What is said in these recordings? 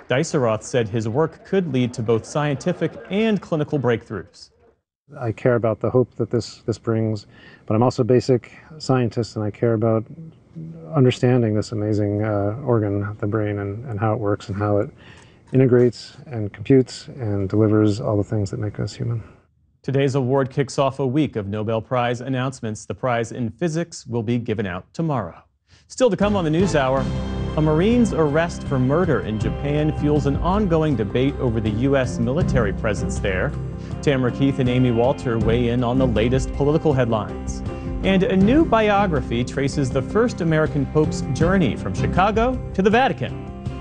Diceroth said his work could lead to both scientific and clinical breakthroughs. I care about the hope that this brings, but I'm also a basic scientist, and I care about understanding this amazing organ, the brain, and how it works and how it integrates and computes and delivers all the things that make us human. Today's award kicks off a week of Nobel Prize announcements. The prize in physics will be given out tomorrow. Still to come on the NewsHour, a Marine's arrest for murder in Japan fuels an ongoing debate over the U.S. military presence there. Tamara Keith and Amy Walter weigh in on the latest political headlines. And a new biography traces the first American Pope's journey from Chicago to the Vatican.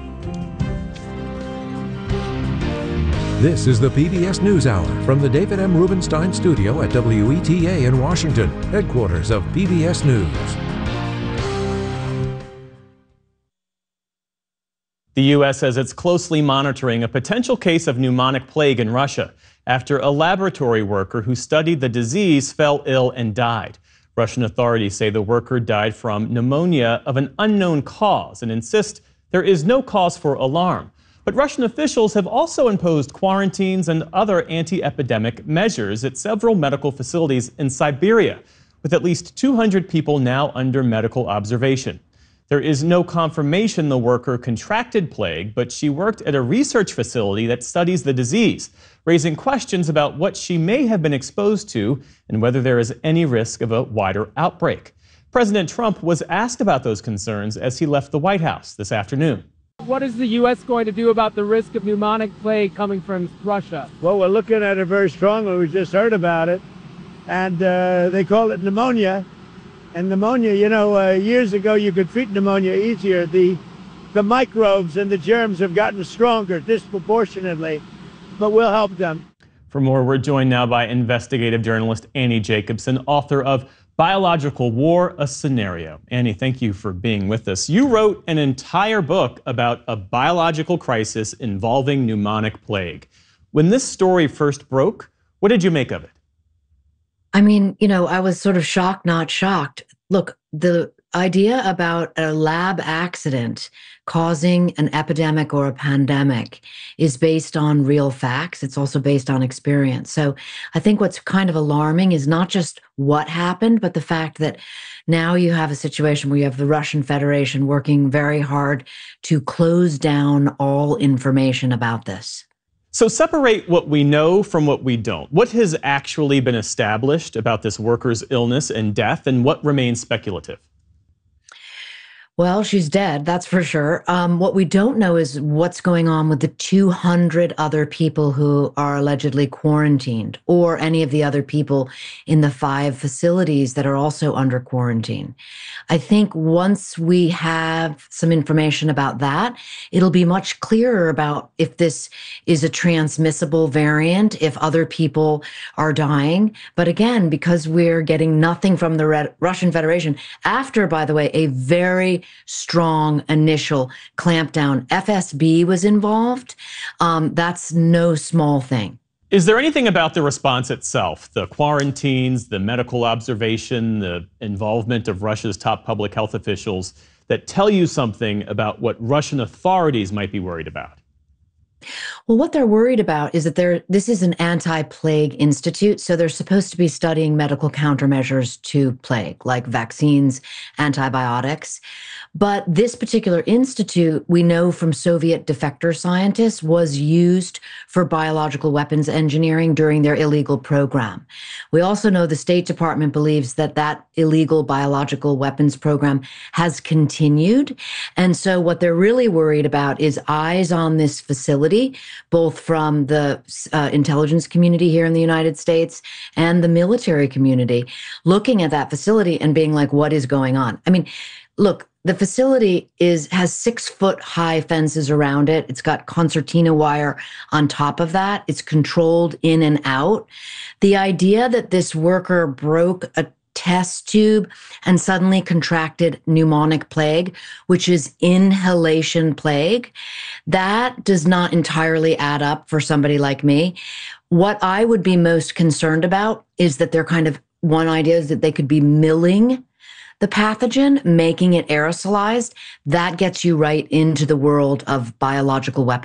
This is the PBS NewsHour from the David M. Rubenstein studio at WETA in Washington, headquarters of PBS News. The U.S. says it's closely monitoring a potential case of pneumonic plague in Russia after a laboratory worker who studied the disease fell ill and died. Russian authorities say the worker died from pneumonia of an unknown cause and insist there is no cause for alarm. But Russian officials have also imposed quarantines and other anti-epidemic measures at several medical facilities in Siberia, with at least 200 people now under medical observation. There is no confirmation the worker contracted plague, but she worked at a research facility that studies the disease, raising questions about what she may have been exposed to and whether there is any risk of a wider outbreak. President Trump was asked about those concerns as he left the White House this afternoon. What is the U.S. going to do about the risk of pneumonic plague coming from Russia? Well, we're looking at it very strongly. We just heard about it, and they call it pneumonia. And pneumonia, years ago you could treat pneumonia easier. The microbes and the germs have gotten stronger disproportionately, but we'll help them. For more, we're joined now by investigative journalist Annie Jacobson, author of Biological War, A Scenario. Annie, thank you for being with us. You wrote an entire book about a biological crisis involving pneumonic plague. When this story first broke, what did you make of it? I mean, I was sort of shocked, not shocked. Look, the idea about a lab accident causing an epidemic or a pandemic is based on real facts. It's also based on experience. So I think what's kind of alarming is not just what happened, but the fact that now you have a situation where you have the Russian Federation working very hard to close down all information about this. So separate what we know from what we don't. What has actually been established about this worker's illness and death, and what remains speculative? Well, she's dead, that's for sure. What we don't know is what's going on with the 200 other people who are allegedly quarantined, or any of the other people in the 5 facilities that are also under quarantine. I think once we have some information about that, it'll be much clearer about if this is a transmissible variant, if other people are dying. But again, because we're getting nothing from the Russian Federation, after, by the way, a very strong initial clampdown. FSB was involved. That's no small thing. Is there anything about the response itself, the quarantines, the medical observation, the involvement of Russia's top public health officials, that tell you something about what Russian authorities might be worried about? Well, what they're worried about is that this is an anti-plague institute, so they're supposed to be studying medical countermeasures to plague, like vaccines, antibiotics. But this particular institute, we know from Soviet defector scientists, was used for biological weapons engineering during their illegal program. We also know the State Department believes that that illegal biological weapons program has continued. And so what they're really worried about is eyes on this facility, both from the intelligence community here in the United States and the military community, looking at that facility and being like, what is going on? I mean, look, the facility has 6-foot high fences around it. It's got concertina wire on top of that. It's controlled in and out. The idea that this worker broke a test tube and suddenly contracted pneumonic plague, which is inhalation plague, that does not entirely add up for somebody like me. What I would be most concerned about is that one idea is that they could be milling the pathogen, making it aerosolized. That gets you right into the world of biological weapons.